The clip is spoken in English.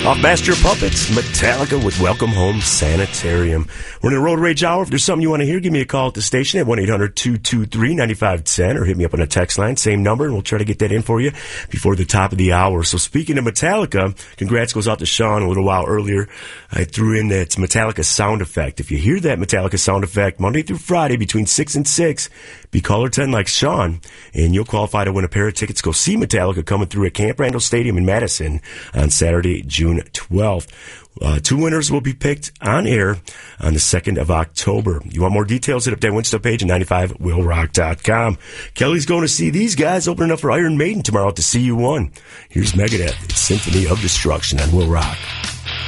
Off Master of Puppets, Metallica with Welcome Home Sanitarium. We're in the Road Rage Hour. If there's something you want to hear, give me a call at the station at 1-800-223-9510 or hit me up on a text line, same number, and we'll try to get that in for you before the top of the hour. So speaking of Metallica, congrats goes out to Sean a little while earlier. I threw in that Metallica sound effect. If you hear that Metallica sound effect Monday through Friday between 6 and 6, be caller 10 like Sean, and you'll qualify to win a pair of tickets. Go see Metallica coming through at Camp Randall Stadium in Madison on Saturday, June 12th. Two winners will be picked on air on the 2nd of October. You want more details? Hit up that Winstuff page at 95willrock.com. Kelly's going to see these guys opening up for Iron Maiden tomorrow at the CU1. Here's Megadeth, Symphony of Destruction on Will Rock.